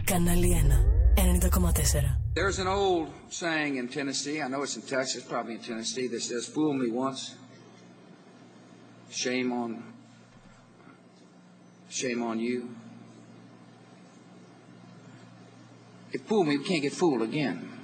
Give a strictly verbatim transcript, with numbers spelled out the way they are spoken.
Κανάλι ένα, ενενήντα κόμμα τέσσερα. There's an old saying in Tennessee, I know it's in Texas, probably in Tennessee, that says, fool me once, shame on, shame on you. If fool me, you can't get fooled again.